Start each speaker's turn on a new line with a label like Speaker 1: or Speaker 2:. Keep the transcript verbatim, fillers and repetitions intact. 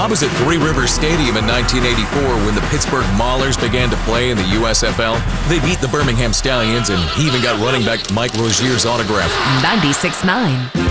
Speaker 1: opposite Three Rivers Stadium in nineteen eighty-four when the Pittsburgh Maulers began to play in the U S F L. They beat the Birmingham Stallions, and he even got running back Mike Rozier's autograph.
Speaker 2: ninety-six point nine